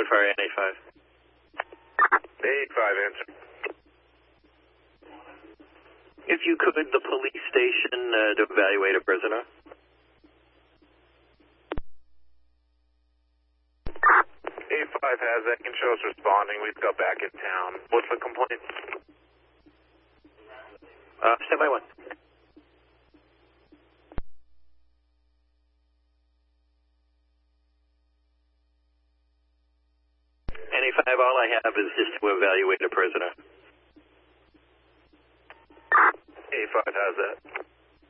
Forward fire, NA5. 85, answer. If you could, the police station to evaluate a prisoner. 85 has that. Can show us responding. We've got back in town. What's the complaint? Stand by one. NA5, all I have is just to evaluate a prisoner. 85 has that.